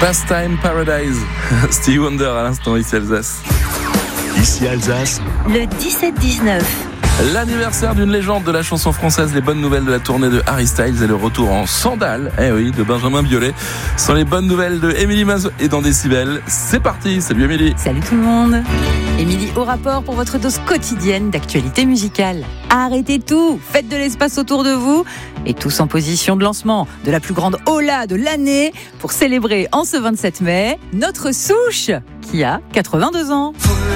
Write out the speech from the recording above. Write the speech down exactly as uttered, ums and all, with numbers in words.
Pastime Paradise. Stevie Wonder à l'instant, ici Alsace. Ici Alsace. Le dix-sept dix-neuf. L'anniversaire d'une légende de la chanson française, les bonnes nouvelles de la tournée de Harry Styles et le retour en sandales, eh oui, de Benjamin Biolay, sont les bonnes nouvelles de Émilie Mazo et dans Décibel. C'est parti, salut Émilie. Salut tout le monde. Émilie au rapport pour votre dose quotidienne d'actualité musicale. Arrêtez tout, faites de l'espace autour de vous et tous en position de lancement de la plus grande hola de l'année pour célébrer en ce vingt-sept mai notre Souche qui a quatre-vingt-deux ans.